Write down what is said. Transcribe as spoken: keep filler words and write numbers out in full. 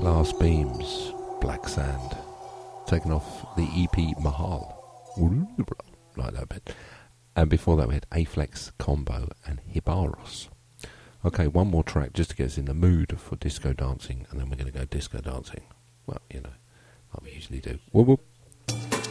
Glass Beams, Black Sand, taken off the E P Mahal, like that bit. And before that we had Aflex Combo and Hibaros. Okay, one more track just to get us in the mood for disco dancing, and then we're going to go disco dancing. Well, you know, like we usually do. Whoop whoop.